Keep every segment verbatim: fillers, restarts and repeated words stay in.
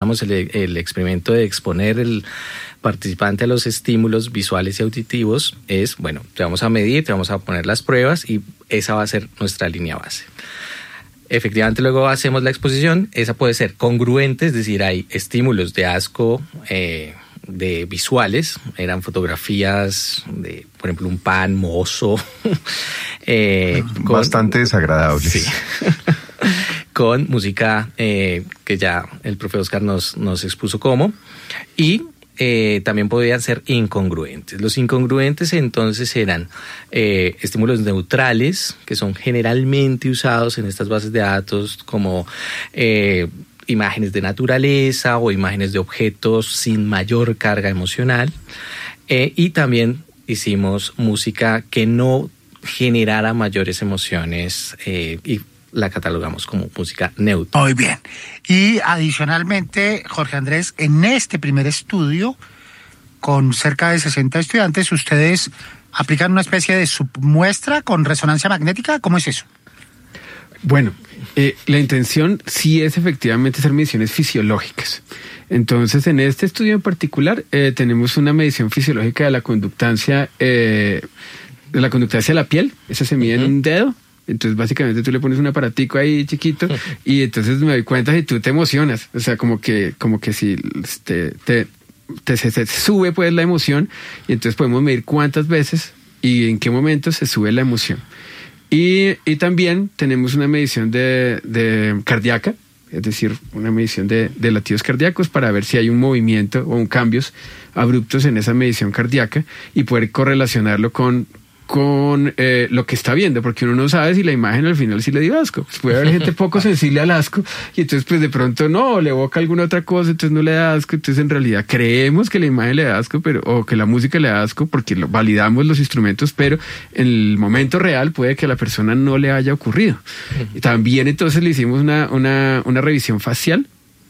hagamos el, el experimento de exponer el participante a los estímulos visuales y auditivos, es, bueno, te vamos a medir, te vamos a poner las pruebas y esa va a ser nuestra línea base. Efectivamente, luego hacemos la exposición, esa puede ser congruente, es decir, hay estímulos de asco, eh, de visuales, eran fotografías de, por ejemplo, un pan mozo. eh, con, Bastante desagradables. Sí. Con música eh, que ya el profe Oscar nos, nos expuso cómo. Y eh, también podían ser incongruentes. Los incongruentes entonces eran eh, estímulos neutrales, que son generalmente usados en estas bases de datos como eh, imágenes de naturaleza o imágenes de objetos sin mayor carga emocional. Eh, y también hicimos música que no generara mayores emociones eh, y la catalogamos como música neutra. Muy bien. Y adicionalmente, Jorge Andrés, en este primer estudio, con cerca de sesenta estudiantes, ustedes aplican una especie de submuestra con resonancia magnética. ¿Cómo es eso? Bueno, eh, la intención sí es efectivamente hacer mediciones fisiológicas. Entonces, en este estudio en particular, eh, tenemos una medición fisiológica de la conductancia, eh, de la conductancia de la piel. Esa se mide uh-huh. en un dedo. Entonces, básicamente, tú le pones un aparatico ahí chiquito uh-huh. y entonces me doy cuenta si tú te emocionas. O sea, como que, como que si te, te, te se, se sube pues la emoción, y entonces podemos medir cuántas veces y en qué momento se sube la emoción. Y, y también tenemos una medición de, de cardíaca, es decir, una medición de, de latidos cardíacos para ver si hay un movimiento o un cambios abruptos en esa medición cardíaca y poder correlacionarlo con, con eh, lo que está viendo, porque uno no sabe si la imagen al final sí le dio asco. Pues puede haber gente poco sensible al asco y entonces pues de pronto no, le evoca alguna otra cosa, entonces no le da asco. Entonces en realidad creemos que la imagen le da asco, pero o que la música le da asco porque lo, validamos los instrumentos, pero en el momento real puede que a la persona no le haya ocurrido. Y también entonces le hicimos una, una, una revisión facial,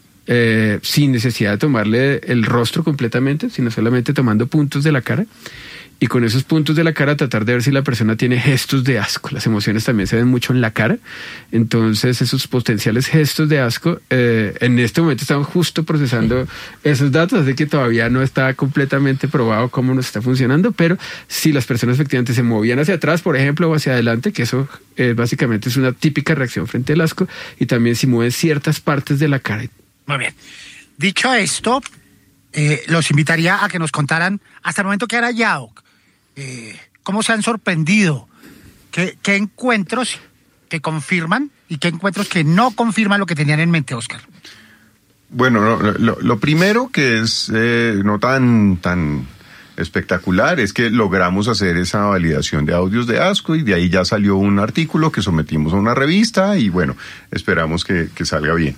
eh, sin necesidad de tomarle el rostro completamente, sino solamente tomando puntos de la cara. Y con esos puntos de la cara tratar de ver si la persona tiene gestos de asco. Las emociones también se ven mucho en la cara. Entonces esos potenciales gestos de asco, eh, en este momento estamos justo procesando esos datos, así que todavía no está completamente probado cómo nos está funcionando, pero si las personas efectivamente se movían hacia atrás, por ejemplo, o hacia adelante, que eso eh, básicamente es una típica reacción frente al asco, y también si mueven ciertas partes de la cara. Muy bien. Dicho esto, eh, los invitaría a que nos contaran hasta el momento que han hallado. Eh, ¿Cómo se han sorprendido? ¿Qué, qué encuentros que confirman y qué encuentros que no confirman lo que tenían en mente, Oscar? Bueno, lo, lo, lo primero que es eh, no tan, tan espectacular es que logramos hacer esa validación de audios de asco y de ahí ya salió un artículo que sometimos a una revista y bueno, esperamos que, que salga bien.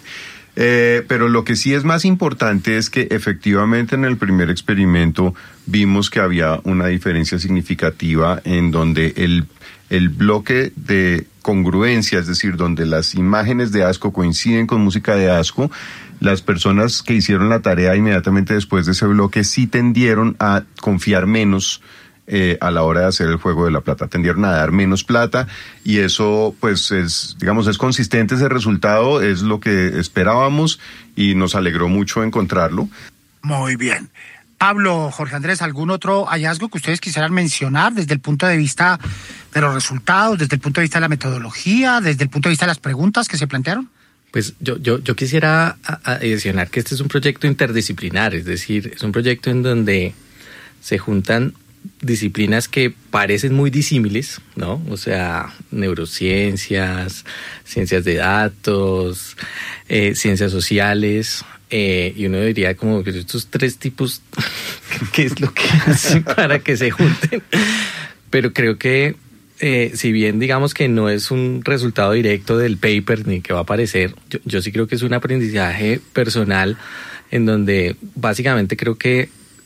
Eh, pero lo que sí es más importante es que efectivamente en el primer experimento vimos que había una diferencia significativa en donde el, el bloque de congruencia, es decir, donde las imágenes de asco coinciden con música de asco, las personas que hicieron la tarea inmediatamente después de ese bloque sí tendieron a confiar menos Eh, a la hora de hacer el juego de la plata, tendieron a dar menos plata y eso pues es, digamos, es consistente ese resultado, es lo que esperábamos y nos alegró mucho encontrarlo. Muy bien. Pablo, Jorge Andrés, ¿algún otro hallazgo que ustedes quisieran mencionar desde el punto de vista de los resultados, desde el punto de vista de la metodología, desde el punto de vista de las preguntas que se plantearon? Pues yo, yo, yo quisiera adicionar que este es un proyecto interdisciplinar, es decir, es un proyecto en donde se juntan disciplinas que parecen muy disímiles, ¿no? O sea, neurociencias, ciencias de datos, eh, ciencias sociales, eh, y uno diría como que estos tres tipos, ¿qué es lo que hacen para que se junten? Pero creo que eh, si bien digamos que no es un resultado directo del paper ni que va a aparecer, yo, yo sí creo que es un aprendizaje personal en donde básicamente creo que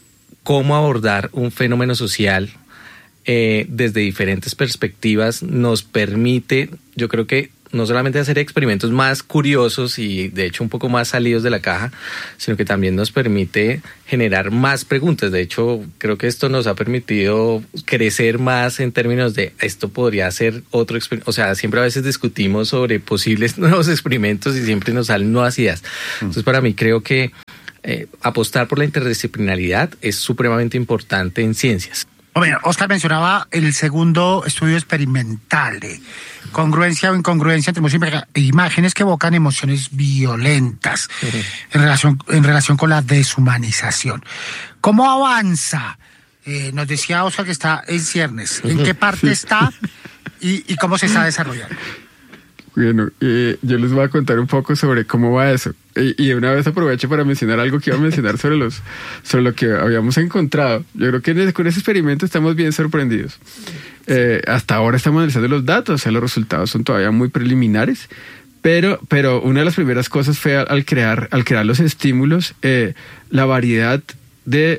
cómo abordar un fenómeno social eh, desde diferentes perspectivas nos permite, yo creo que no solamente hacer experimentos más curiosos y de hecho un poco más salidos de la caja, sino que también nos permite generar más preguntas. De hecho, creo que esto nos ha permitido crecer más en términos de esto podría ser otro experimento. O sea, siempre a veces discutimos sobre posibles nuevos experimentos y siempre nos salen nuevas ideas. Entonces, para mí creo que eh, apostar por la interdisciplinaridad es supremamente importante en ciencias. Bueno, Oscar mencionaba el segundo estudio experimental de congruencia o incongruencia entre música e imágenes que evocan emociones violentas uh-huh. en relación, en relación con la deshumanización. ¿Cómo avanza? Eh, nos decía Oscar que está en ciernes. ¿En qué parte está y, y cómo se está desarrollando? Bueno, eh, yo les voy a contar un poco sobre cómo va eso. Y, y de una vez aprovecho para mencionar algo que iba a mencionar sobre los sobre lo que habíamos encontrado. Yo creo que en ese, con ese experimento estamos bien sorprendidos. Eh, hasta ahora estamos analizando los datos, o sea, los resultados son todavía muy preliminares. Pero, pero una de las primeras cosas fue al, al crear, al crear los estímulos, eh, la variedad de...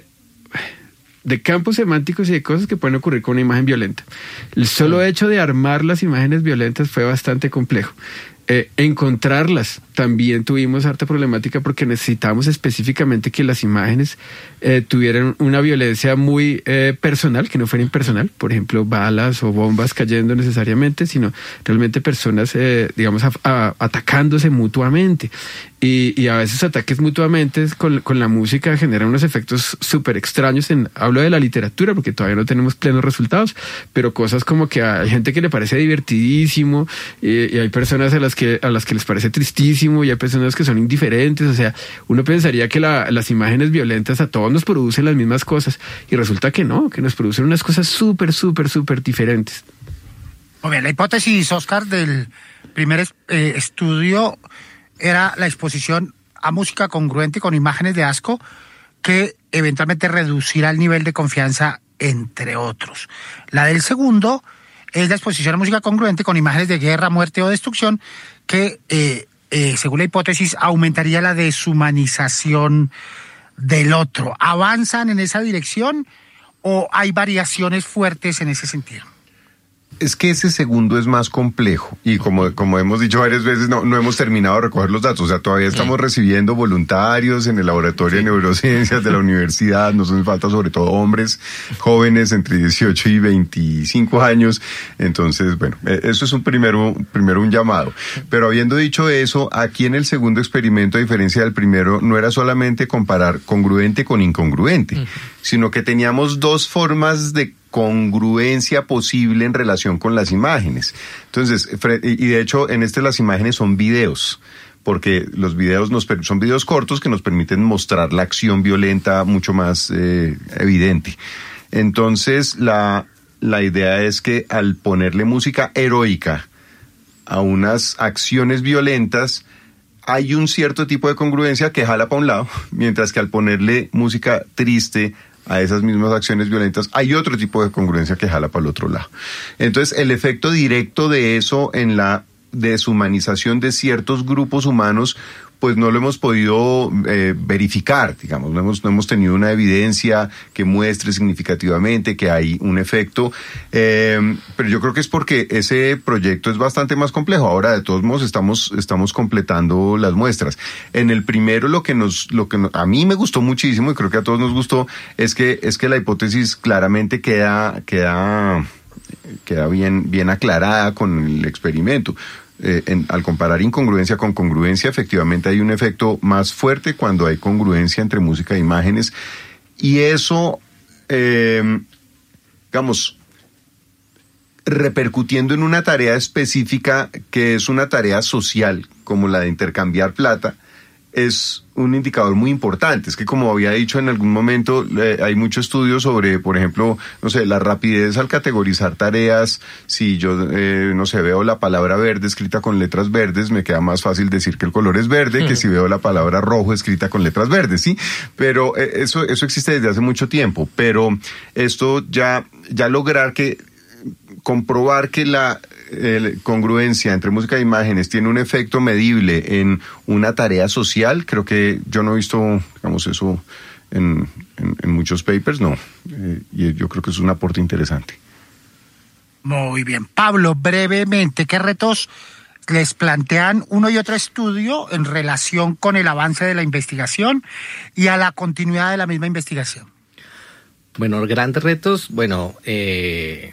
de campos semánticos y de cosas que pueden ocurrir con una imagen violenta. El solo hecho de armar las imágenes violentas fue bastante complejo. Eh, encontrarlas también tuvimos harta problemática porque necesitábamos específicamente que las imágenes eh, tuvieran una violencia muy eh, personal, que no fuera impersonal, por ejemplo, balas o bombas cayendo necesariamente, sino realmente personas, eh, digamos, a, a, atacándose mutuamente. Y, y a veces ataques mutuamente con, con la música generan unos efectos súper extraños. En, hablo de la literatura porque todavía no tenemos plenos resultados, pero cosas como que hay gente que le parece divertidísimo y, y hay personas a las que a las que les parece tristísimo y hay personas que son indiferentes. O sea, uno pensaría que la, las imágenes violentas a todos nos producen las mismas cosas y resulta que no, que nos producen unas cosas súper, súper, súper diferentes. Muy bien, la hipótesis, Oscar, del primer eh, estudio era la exposición a música congruente con imágenes de asco que eventualmente reducirá el nivel de confianza, entre otros. La del segundo es la exposición a música congruente con imágenes de guerra, muerte o destrucción que, eh, eh, según la hipótesis, aumentaría la deshumanización del otro. ¿Avanzan en esa dirección o hay variaciones fuertes en ese sentido? Es que ese segundo es más complejo y como, como hemos dicho varias veces, no, no hemos terminado de recoger los datos. O sea, todavía estamos recibiendo voluntarios en el laboratorio sí. de neurociencias de la universidad. Nos hacen falta sobre todo hombres jóvenes entre dieciocho y veinticinco años. Entonces, bueno, eso es un primero, primero un llamado. Pero habiendo dicho eso, aquí en el segundo experimento, a diferencia del primero, no era solamente comparar congruente con incongruente, uh-huh. sino que teníamos dos formas de congruencia posible en relación con las imágenes. Entonces, y de hecho en este las imágenes son videos, porque los videos nos, son videos cortos que nos permiten mostrar la acción violenta mucho más eh, evidente. Entonces, la, la idea es que al ponerle música heroica a unas acciones violentas, hay un cierto tipo de congruencia que jala para un lado, mientras que al ponerle música triste a esas mismas acciones violentas, hay otro tipo de congruencia que jala para el otro lado. Entonces, el efecto directo de eso en la deshumanización de ciertos grupos humanos, pues no lo hemos podido eh, verificar, digamos, no hemos, no hemos tenido una evidencia que muestre significativamente que hay un efecto, eh, pero yo creo que es porque ese proyecto es bastante más complejo. Ahora, de todos modos, estamos, estamos completando las muestras. En el primero, lo que nos, lo que nos, a mí me gustó muchísimo, y creo que a todos nos gustó, es que, es que la hipótesis claramente queda, queda, queda bien, bien aclarada con el experimento. Eh, en, al comparar incongruencia con congruencia, efectivamente hay un efecto más fuerte cuando hay congruencia entre música e imágenes, y eso, eh, digamos, repercutiendo en una tarea específica que es una tarea social, como la de intercambiar plata, es un indicador muy importante. Es que, como había dicho en algún momento, eh, hay mucho estudio sobre, por ejemplo, no sé, la rapidez al categorizar tareas. Si yo, eh, no sé, veo la palabra verde escrita con letras verdes, me queda más fácil decir que el color es verde uh-huh. que si veo la palabra rojo escrita con letras verdes, ¿sí? Pero eh, eso, eso existe desde hace mucho tiempo. Pero esto ya, ya lograr que, comprobar que la Eh, congruencia entre música e imágenes tiene un efecto medible en una tarea social, creo que yo no he visto, digamos, eso en, en, en muchos papers, no, eh, y yo creo que es un aporte interesante. Muy bien. Pablo, brevemente, ¿qué retos les plantean uno y otro estudio en relación con el avance de la investigación y a la continuidad de la misma investigación. Bueno, grandes retos, bueno, eh,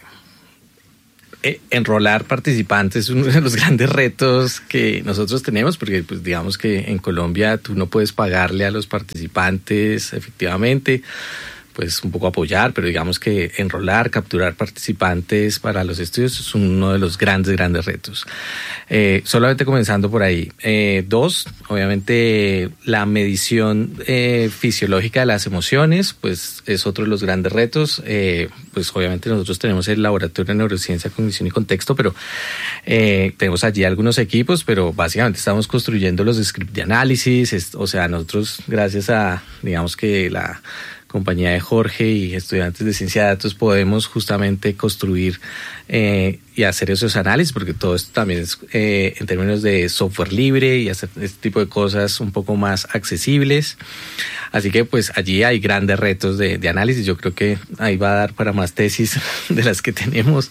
eh, enrolar participantes es uno de los grandes retos que nosotros tenemos, porque pues digamos que en Colombia tú no puedes pagarle a los participantes efectivamente, pues un poco apoyar, pero digamos que enrolar, capturar participantes para los estudios es uno de los grandes, grandes retos. Eh, solamente comenzando por ahí. Eh, dos, obviamente la medición eh, fisiológica de las emociones, pues es otro de los grandes retos. Eh, pues obviamente nosotros tenemos el Laboratorio de Neurociencia, Cognición y Contexto, pero eh, tenemos allí algunos equipos, pero básicamente estamos construyendo los scripts de análisis, es, o sea, nosotros gracias a, digamos que la compañía de Jorge y estudiantes de ciencia de datos podemos justamente construir eh, y hacer esos análisis, porque todo esto también es eh, en términos de software libre y hacer este tipo de cosas un poco más accesibles. Así que pues allí hay grandes retos de, de análisis. Yo creo que ahí va a dar para más tesis de las que tenemos.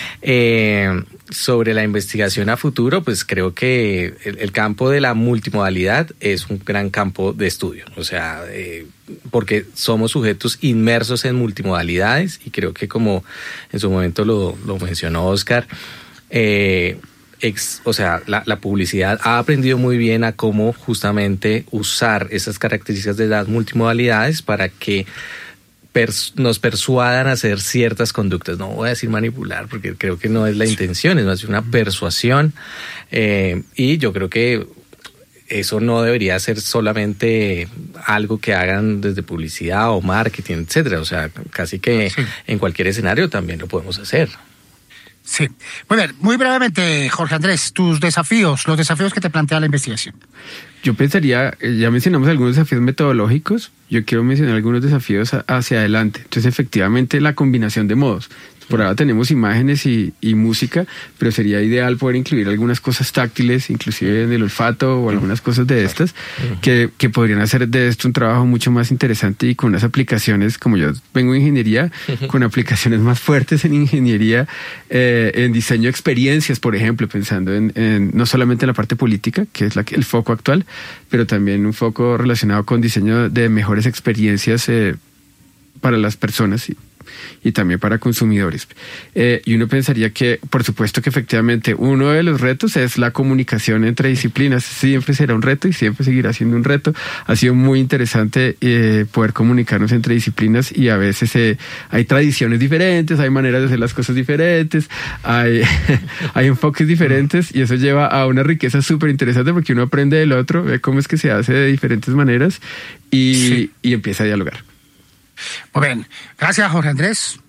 Eh, sobre la investigación a futuro, pues creo que el, el campo de la multimodalidad es un gran campo de estudio. O sea, eh, porque somos sujetos inmersos en multimodalidades y creo que como en su momento lo, lo mencionó Oscar, eh, ex, o sea, la, la publicidad ha aprendido muy bien a cómo justamente usar esas características de las multimodalidades para que pers- nos persuadan a hacer ciertas conductas. No voy a decir manipular porque creo que no es la intención, es más una persuasión eh, y yo creo que eso no debería ser solamente algo que hagan desde publicidad o marketing, etcétera. O sea, casi que sí, en cualquier escenario también lo podemos hacer. Sí. Muy bien, muy brevemente, Jorge Andrés, tus desafíos, los desafíos que te plantea la investigación. Yo pensaría, ya mencionamos algunos desafíos metodológicos, yo quiero mencionar algunos desafíos hacia adelante. Entonces, efectivamente, la combinación de modos. Por ahora tenemos imágenes y, y música, pero sería ideal poder incluir algunas cosas táctiles, inclusive en el olfato o algunas cosas de estas, que, que podrían hacer de esto un trabajo mucho más interesante y con unas aplicaciones, como yo vengo de ingeniería, con aplicaciones más fuertes en ingeniería, eh, en diseño de experiencias, por ejemplo, pensando en, en no solamente en la parte política, que es la, el foco actual, pero también un foco relacionado con diseño de mejores experiencias eh, para las personas y, y también para consumidores. Eh, y uno pensaría que, por supuesto que efectivamente uno de los retos es la comunicación entre disciplinas. Siempre será un reto y siempre seguirá siendo un reto. Ha sido muy interesante eh, poder comunicarnos entre disciplinas y a veces eh, hay tradiciones diferentes, hay maneras de hacer las cosas diferentes, hay, hay enfoques diferentes y eso lleva a una riqueza súper interesante porque uno aprende del otro, ve cómo es que se hace de diferentes maneras y, sí, y empieza a dialogar. Muy bien. Gracias, Jorge Andrés.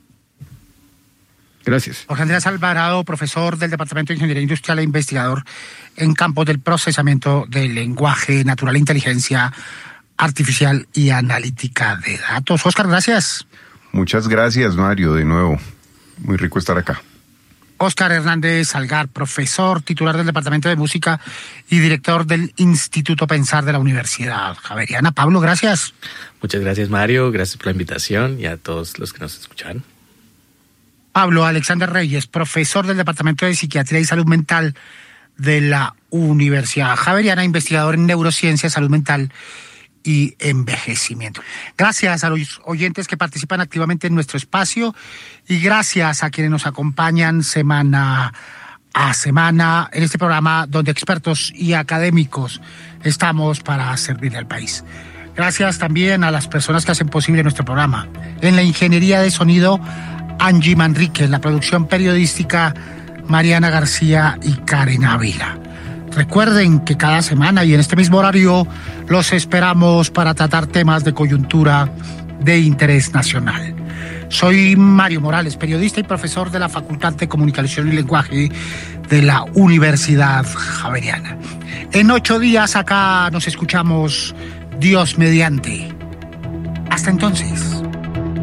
Gracias. Jorge Andrés Alvarado, profesor del Departamento de Ingeniería Industrial e investigador en campos del procesamiento del lenguaje natural, inteligencia artificial y analítica de datos. Oscar, gracias. Muchas gracias, Mario, de nuevo. Muy rico estar acá. Oscar Hernández Algar, profesor titular del Departamento de Música y director del Instituto Pensar de la Universidad Javeriana. Pablo, gracias. Muchas gracias, Mario. Gracias por la invitación y a todos los que nos escuchan. Pablo Alexander Reyes, profesor del Departamento de Psiquiatría y Salud Mental de la Universidad Javeriana, investigador en neurociencia, salud mental y envejecimiento. Gracias a los oyentes que participan activamente en nuestro espacio y gracias a quienes nos acompañan semana a semana en este programa donde expertos y académicos estamos para servir al país. Gracias también a las personas que hacen posible nuestro programa. En la ingeniería de sonido, Angie Manrique, en la producción periodística, Mariana García y Karen Ávila. Recuerden que cada semana y en este mismo horario los esperamos para tratar temas de coyuntura de interés nacional. Soy Mario Morales, periodista y profesor de la Facultad de Comunicación y Lenguaje de la Universidad Javeriana. En ocho días acá nos escuchamos, Dios mediante. Hasta entonces.